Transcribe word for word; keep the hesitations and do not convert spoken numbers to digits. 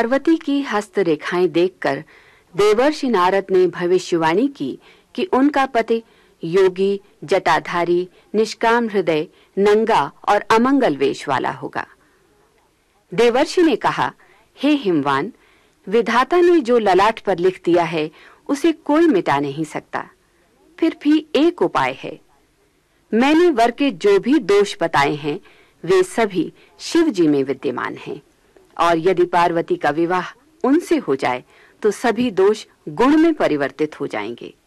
पार्वती की हस्तरेखाएं देखकर देवर्षि नारद ने भविष्यवाणी की कि उनका पति योगी, जटाधारी, निष्काम हृदय, नंगा और अमंगल वेश वाला होगा। देवर्षि ने कहा, हे हिमवान, विधाता ने जो ललाट पर लिख दिया है उसे कोई मिटा नहीं सकता। फिर भी एक उपाय है। मैंने वर के जो भी दोष बताए हैं वे सभी शिव जी में विद्यमान हैं, और यदि पार्वती का विवाह उनसे हो जाए तो सभी दोष गुण में परिवर्तित हो जाएंगे।